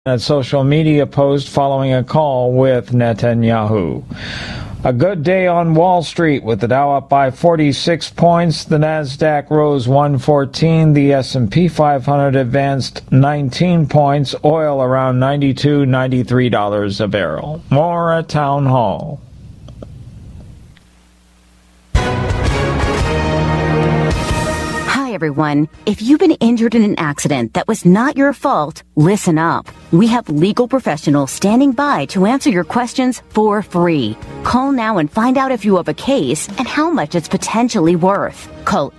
A social media post following a call with Netanyahu. A good day on Wall Street with the Dow up by 46 points. The Nasdaq rose 114. The S&P 500 advanced 19 points. Oil around $92, $93 a barrel. More at Town Hall. Hi, everyone. If you've been injured in an accident that was not your fault, listen up. We have legal professionals standing by to answer your questions for free. Call now and find out if you have a case and how much it's potentially worth. Call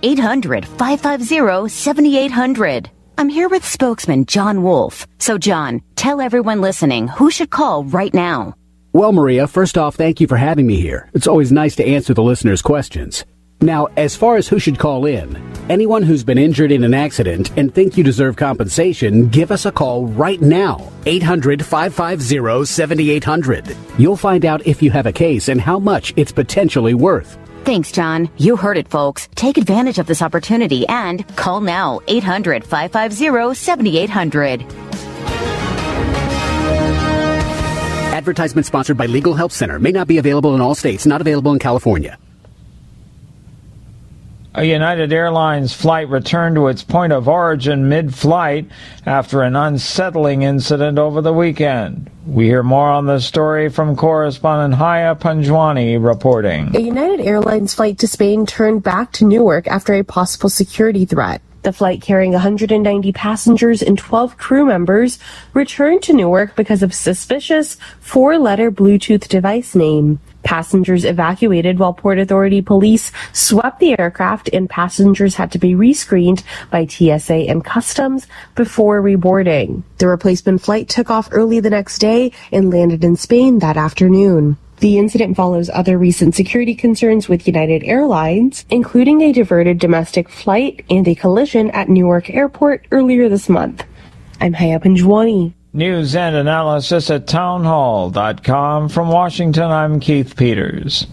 800-550-7800. I'm here with spokesman John Wolf. So, John, tell everyone listening who should call right now. Well, Maria, first off, thank you for having me here. It's always nice to answer the listeners' questions. Now, as far as who should call in, anyone who's been injured in an accident and think you deserve compensation, give us a call right now. 800-550-7800. You'll find out if you have a case and how much it's potentially worth. Thanks, John. You heard it, folks. Take advantage of this opportunity and call now. 800-550-7800. Advertisement sponsored by Legal Help Center. May not be available in all states. Not available in California. A United Airlines flight returned to its point of origin mid-flight after an unsettling incident over the weekend. We hear more on the story from correspondent Haya Panjwani reporting. A United Airlines flight to Spain turned back to Newark after a possible security threat. The flight carrying 190 passengers and 12 crew members returned to Newark because of suspicious four-letter Bluetooth device name. Passengers evacuated while Port Authority police swept the aircraft and passengers had to be rescreened by TSA and Customs before reboarding. The replacement flight took off early the next day and landed in Spain that afternoon. The incident follows other recent security concerns with United Airlines, including a diverted domestic flight and a collision at Newark Airport earlier this month. I'm Haya Panjwani. News and analysis at townhall.com. From Washington, I'm Keith Peters.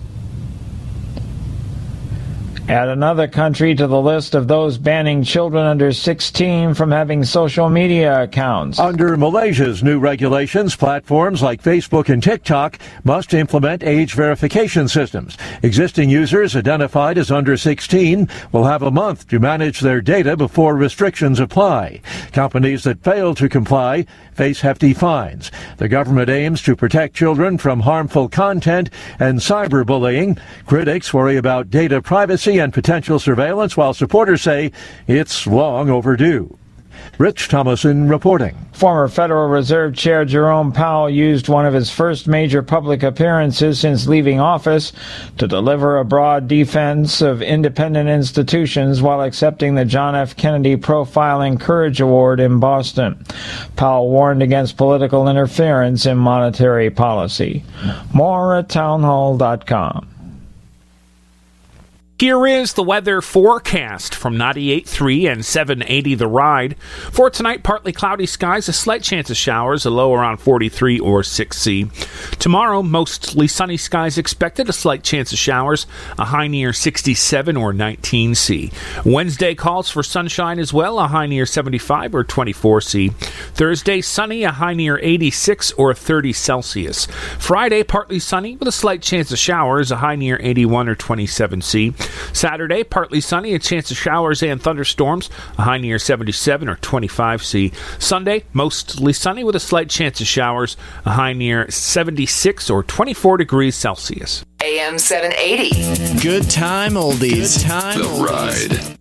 Add another country to the list of those banning children under 16 from having social media accounts. Under Malaysia's new regulations, platforms like Facebook and TikTok must implement age verification systems. Existing users identified as under 16 will have a month to manage their data before restrictions apply. Companies that fail to comply face hefty fines. The government aims to protect children from harmful content and cyberbullying. Critics worry about data privacy and potential surveillance, while supporters say it's long overdue. Rich Thomason reporting. Former Federal Reserve Chair Jerome Powell used one of his first major public appearances since leaving office to deliver a broad defense of independent institutions while accepting the John F. Kennedy Profiling Courage Award in Boston. Powell warned against political interference in monetary policy. More at townhall.com. Here is the weather forecast from 98.3 and 780 The Ride. For tonight, partly cloudy skies, a slight chance of showers, a low around 43 or 6C. Tomorrow, mostly sunny skies expected, a slight chance of showers, a high near 67 or 19C. Wednesday calls for sunshine as well, a high near 75 or 24C. Thursday, sunny, a high near 86 or 30 Celsius. Friday, partly sunny with a slight chance of showers, a high near 81 or 27C. Saturday, partly sunny, a chance of showers and thunderstorms, a high near 77 or 25C. Sunday, mostly sunny with a slight chance of showers, a high near 76 or 24 degrees Celsius. AM 780. Good time oldies. Good time The oldies. Ride.